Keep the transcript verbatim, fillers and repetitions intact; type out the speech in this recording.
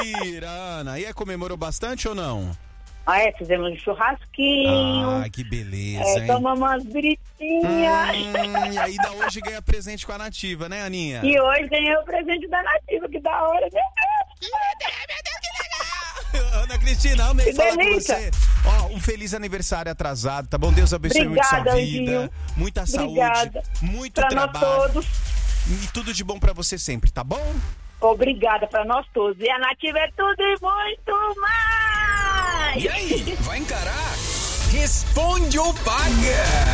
Mentira, Ana. E aí, comemorou bastante ou não? Ah, é, fizemos um churrasquinho. Ah, que beleza, é, hein? Tomamos umas biritinhas. Hum, e ainda hoje ganha presente com a Nativa, né, Aninha? E hoje ganhei o presente da Nativa, que da hora, meu Deus. Ana Cristina, amei Que falar delícia. com você. Ó, um feliz aniversário atrasado, tá bom? Deus abençoe Obrigada, muito sua vida. Anjinho. Muita Obrigada. saúde, muito Pra trabalho. nós todos. E tudo de bom pra você sempre, tá bom? Obrigada pra nós todos. E a Nativa é tudo e muito mais. E aí, vai encarar? Responde ou paga!